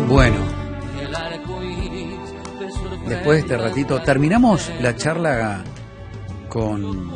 Bueno, después de este ratito, terminamos la charla con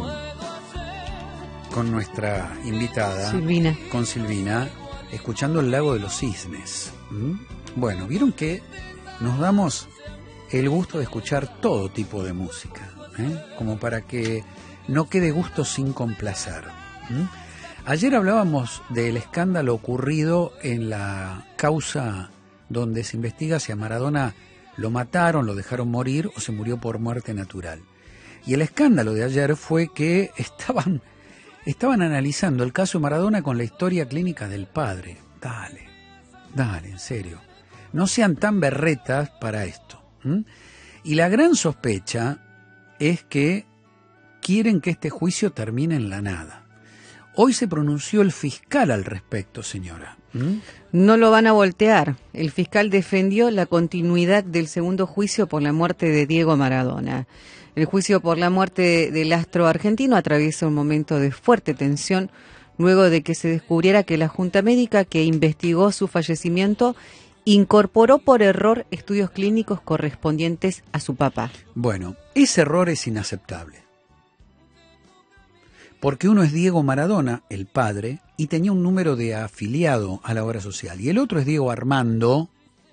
nuestra invitada, Silvina. Con Silvina, escuchando El Lago de los Cisnes. Bueno, vieron que nos damos el gusto de escuchar todo tipo de música, como para que no quede gusto sin complacer. Ayer hablábamos del escándalo ocurrido en la causa donde se investiga si a Maradona lo mataron, lo dejaron morir o se murió por muerte natural. Y el escándalo de ayer fue que estaban analizando el caso de Maradona con la historia clínica del padre. Dale, en serio. No sean tan berretas para esto. Y la gran sospecha es que quieren que este juicio termine en la nada. Hoy se pronunció el fiscal al respecto, señora. No lo van a voltear. El fiscal defendió la continuidad del segundo juicio por la muerte de Diego Maradona. El juicio por la muerte del astro argentino atraviesa un momento de fuerte tensión luego de que se descubriera que la Junta Médica que investigó su fallecimiento incorporó por error estudios clínicos correspondientes a su papá. Bueno, ese error es inaceptable. Porque uno es Diego Maradona, el padre, y tenía un número de afiliado a la obra social. Y el otro es Diego Armando,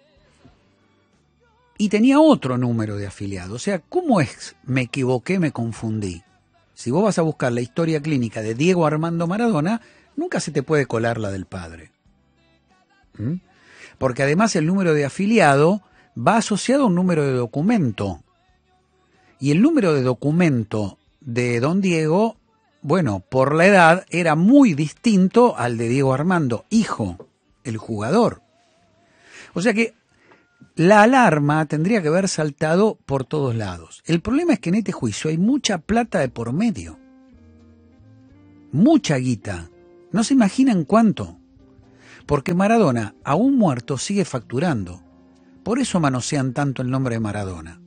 y tenía otro número de afiliado. O sea, ¿cómo es? Me equivoqué, me confundí. Si vos vas a buscar la historia clínica de Diego Armando Maradona, nunca se te puede colar la del padre. Porque además el número de afiliado va asociado a un número de documento. Y el número de documento de don Diego, bueno, por la edad, era muy distinto al de Diego Armando, hijo, el jugador. O sea que la alarma tendría que haber saltado por todos lados. El problema es que en este juicio hay mucha plata de por medio. Mucha guita. No se imaginan cuánto. Porque Maradona, aún muerto, sigue facturando. Por eso manosean tanto el nombre de Maradona.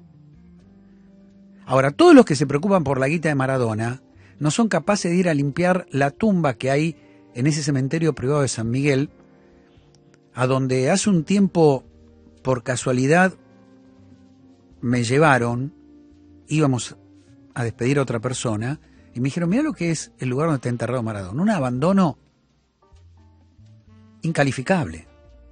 Ahora, todos los que se preocupan por la guita de Maradona no son capaces de ir a limpiar la tumba que hay en ese cementerio privado de San Miguel, a donde hace un tiempo, por casualidad, me llevaron, íbamos a despedir a otra persona, y me dijeron, mira lo que es el lugar donde está enterrado Maradona, un abandono incalificable.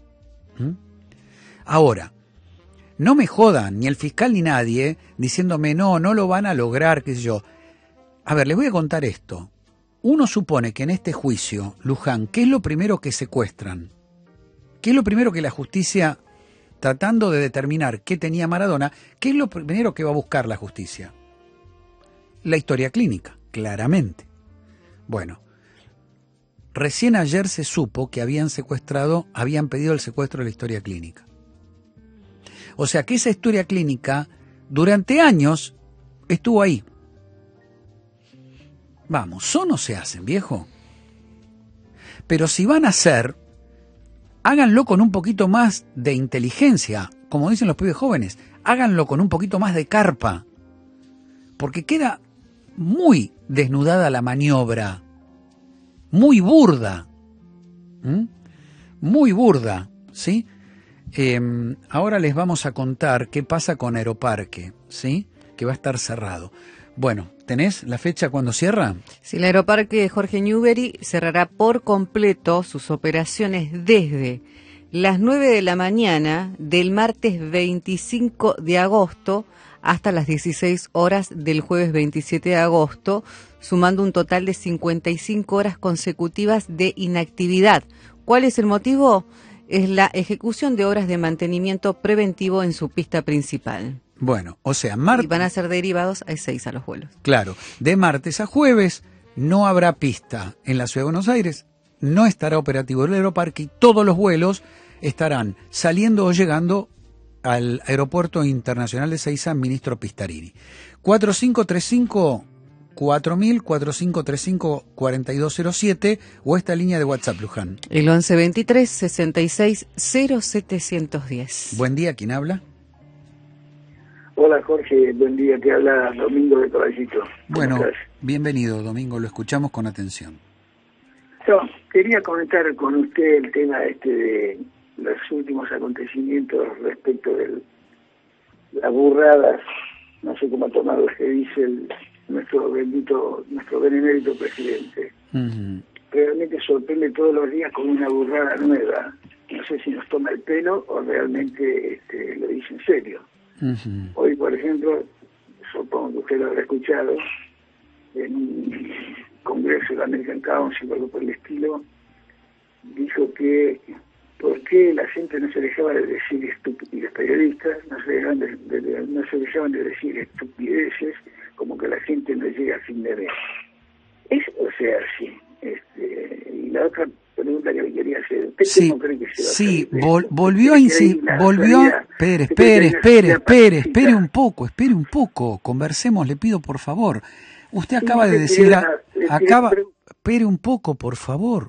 Ahora, no me jodan, ni el fiscal ni nadie, diciéndome, no lo van a lograr, qué sé yo. A ver, les voy a contar esto. Uno supone que en este juicio, Luján, ¿qué es lo primero que secuestran? ¿Qué es lo primero que la justicia, tratando de determinar qué tenía Maradona, qué es lo primero que va a buscar la justicia? La historia clínica, claramente. Bueno, recién ayer se supo que habían pedido el secuestro de la historia clínica. O sea que esa historia clínica, durante años, estuvo ahí. Vamos, ¿son se hacen, viejo? Pero si van a hacer, háganlo con un poquito más de inteligencia, como dicen los pibes jóvenes, háganlo con un poquito más de carpa, porque queda muy desnudada la maniobra, muy burda, muy burda, ¿sí? Ahora les vamos a contar qué pasa con Aeroparque, ¿sí? Que va a estar cerrado. Bueno, ¿tenés la fecha cuando cierra? Sí, el Aeroparque Jorge Newbery cerrará por completo sus operaciones desde las 9 de la mañana del martes 25 de agosto hasta las 16 horas del jueves 27 de agosto, sumando un total de 55 horas consecutivas de inactividad. ¿Cuál es el motivo? Es la ejecución de obras de mantenimiento preventivo en su pista principal. Bueno, o sea, y van a ser derivados a 6 a los vuelos. Claro, de martes a jueves no habrá pista en la Ciudad de Buenos Aires, no estará operativo el Aeroparque y todos los vuelos estarán saliendo o llegando al Aeropuerto Internacional de Ezeiza, Ministro Pistarini. 4535 4000, 4535 4207 o esta línea de WhatsApp, Luján. El 1123 66 0710. Buen día, ¿quién habla? Hola Jorge, buen día, te habla Domingo de Caballito. Bueno, bienvenido Domingo, lo escuchamos con atención. Yo quería comentar con usted el tema los últimos acontecimientos respecto de las burradas, no sé cómo tomar las que dice nuestro benemérito presidente. Realmente sorprende todos los días con una burrada nueva. No sé si nos toma el pelo o realmente lo dice en serio. Hoy, por ejemplo, supongo que usted lo habrá escuchado, en un congreso de la American Council o algo por el estilo, dijo que por qué la gente no se dejaba de decir estúpidos, periodistas no se dejaban de decir estupideces, como que la gente no llega a fin de mes. O sea, sí. Y la otra pregunta que le quería hacer, ¿usted sí, cómo cree que se va a sí, hacer volvió a insistir, espere un poco, conversemos, le pido por favor. Usted acaba de decir, espere un poco, por favor.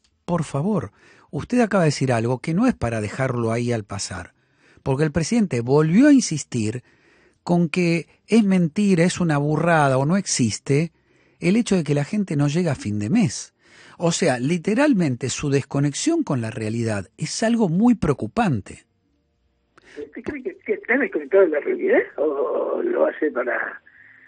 Usted acaba de decir algo que no es para dejarlo ahí al pasar, porque el presidente volvió a insistir con que es mentira, es una burrada o no existe el hecho de que la gente no llega a fin de mes. O sea, literalmente su desconexión con la realidad es algo muy preocupante. ¿Usted cree que está desconectado de la realidad o lo hace para...?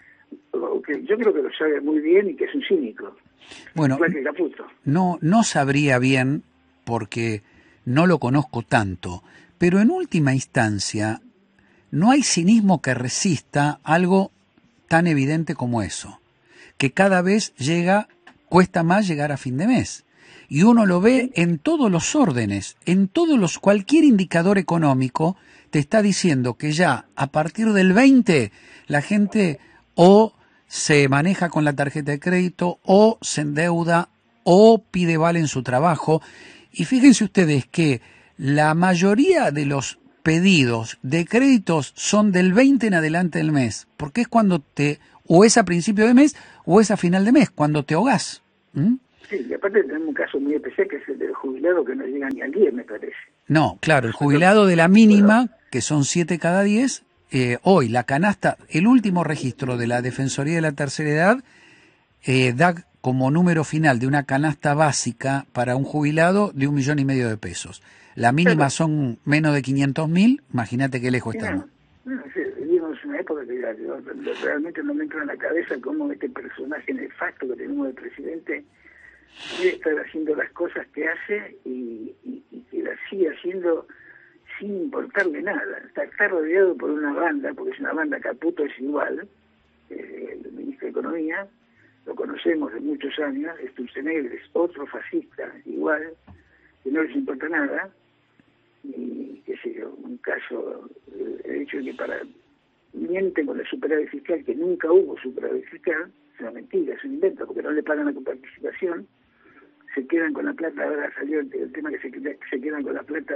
Yo creo que lo sabe muy bien y que es un cínico. Bueno, no sabría bien porque no lo conozco tanto, pero en última instancia no hay cinismo que resista algo tan evidente como eso, que cada vez cuesta más llegar a fin de mes. Y uno lo ve en todos los órdenes, cualquier indicador económico te está diciendo que ya a partir del 20 la gente o se maneja con la tarjeta de crédito o se endeuda o pide vale en su trabajo. Y fíjense ustedes que la mayoría de los pedidos de créditos son del 20 en adelante del mes, porque es cuando o es a principio de mes o es a final de mes, cuando te ahogás. Sí, y aparte tenemos un caso muy especial que es el del jubilado que no llega ni al 10, me parece. No, claro, el jubilado de la mínima, que son 7 cada 10, hoy la canasta, el último registro de la Defensoría de la Tercera Edad da como número final de una canasta básica para un jubilado de 1,5 millones de pesos. La mínima son menos de 500.000, imagínate qué lejos estamos. Vivimos una época que realmente no me entra en la cabeza cómo este personaje nefasto que tenemos de presidente debe estar haciendo las cosas que hace y que las sigue haciendo sin importarle nada. Está rodeado por una banda, porque es una banda, Caputo es igual, el ministro de Economía, lo conocemos de muchos años, Sturzenegger es otro fascista igual, que no les importa nada, y qué sé yo, un caso, el hecho de que mienten con el superávit fiscal, que nunca hubo superávit fiscal, es una mentira, es un invento, porque no le pagan la coparticipación, se quedan con la plata, ahora salió el tema que se quedan con la plata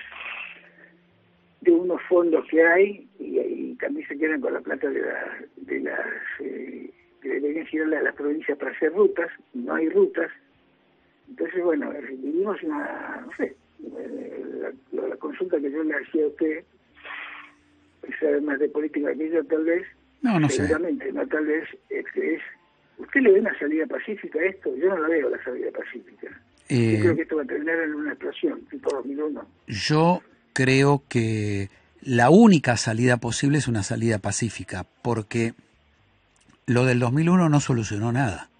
de unos fondos que hay, y también se quedan con la plata de las que deberían girar a las provincias para hacer rutas, no hay rutas. Entonces, bueno, vivimos no sé, la consulta que yo le hacía a usted, sabe más de política que yo, tal vez, no seguramente, sé. No, tal vez, ¿usted le ve una salida pacífica a esto? Yo no la veo la salida pacífica. Yo creo que esto va a terminar en una explosión, tipo 2001. Yo creo que la única salida posible es una salida pacífica, porque lo del 2001 no solucionó nada.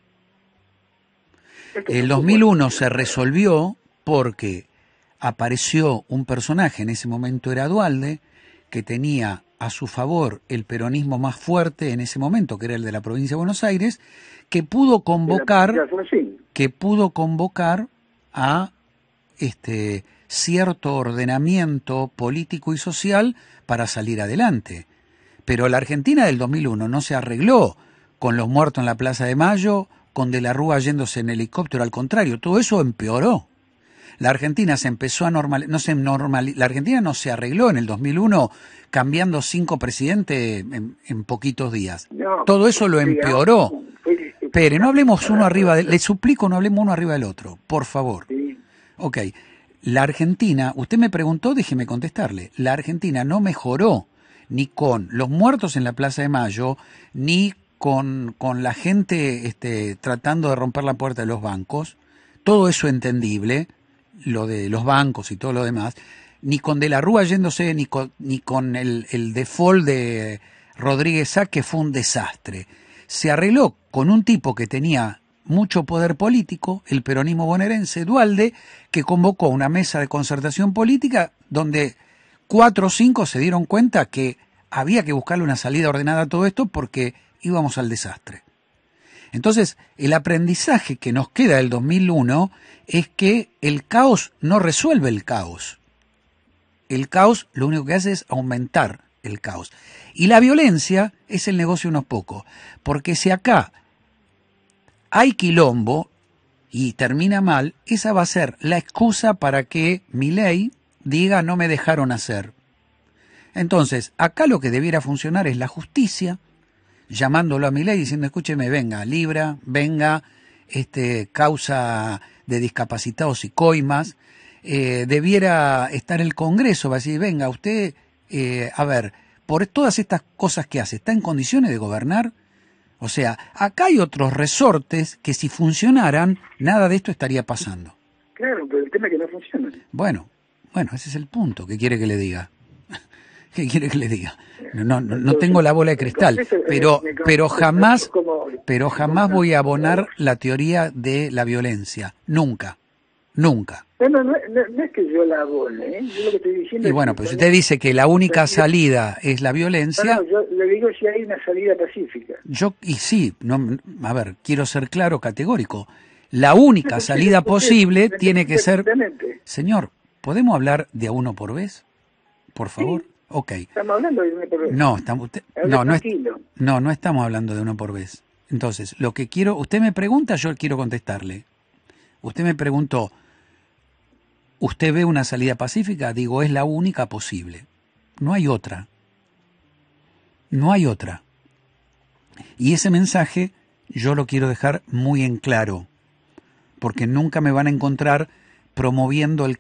El 2001 se resolvió porque apareció un personaje, en ese momento era Duhalde, que tenía a su favor el peronismo más fuerte en ese momento, que era el de la provincia de Buenos Aires, que pudo convocar a cierto ordenamiento político y social para salir adelante. Pero la Argentina del 2001 no se arregló con los muertos en la Plaza de Mayo, con De la Rúa yéndose en helicóptero, al contrario, todo eso empeoró. La Argentina se empezó a la Argentina no se arregló en el 2001 cambiando 5 presidentes en poquitos días. No, todo eso lo empeoró. Espere, no hablemos uno arriba le suplico, no hablemos uno arriba del otro, por favor. Sí. Ok, la Argentina, usted me preguntó, déjeme contestarle, la Argentina no mejoró ni con los muertos en la Plaza de Mayo, ni con la gente tratando de romper la puerta de los bancos, todo eso entendible, lo de los bancos y todo lo demás, ni con De la Rúa yéndose, ni con el default de Rodríguez Sá, que fue un desastre. Se arregló con un tipo que tenía mucho poder político, el peronismo bonaerense, Duhalde, que convocó una mesa de concertación política donde 4 o 5 se dieron cuenta que había que buscarle una salida ordenada a todo esto porque íbamos al desastre. Entonces, el aprendizaje que nos queda del 2001 es que el caos no resuelve el caos. El caos lo único que hace es aumentar el caos. Y la violencia es el negocio de unos pocos. Porque si acá hay quilombo y termina mal, esa va a ser la excusa para que Milei diga no me dejaron hacer. Entonces, acá lo que debiera funcionar es la justicia, llamándolo a Milei diciendo, escúcheme, venga, Libra, venga, causa de discapacitados y coimas, debiera estar el Congreso, va a decir, venga, usted, a ver, por todas estas cosas que hace, ¿está en condiciones de gobernar? O sea, acá hay otros resortes que si funcionaran, nada de esto estaría pasando. Claro, pero el tema es que no funciona. Bueno, ese es el punto. ¿Qué quiere que le diga? ¿Qué quiere que le diga? No tengo la bola de cristal, pero jamás voy a abonar la teoría de la violencia. Nunca. No es que yo la abone, ¿eh? Yo lo que estoy diciendo y bueno, pues usted dice que la única salida es la violencia. No, yo le digo si hay una salida pacífica. A ver, quiero ser claro, categórico. La única salida posible tiene que ser... Señor, ¿podemos hablar de a uno por vez? Por favor. Sí. Ok. Estamos hablando de uno por vez. No, no estamos hablando de uno por vez. Entonces, lo que quiero... Usted me pregunta, yo quiero contestarle. Usted me preguntó... ¿Usted ve una salida pacífica? Digo, es la única posible. No hay otra. No hay otra. Y ese mensaje yo lo quiero dejar muy en claro, porque nunca me van a encontrar promoviendo el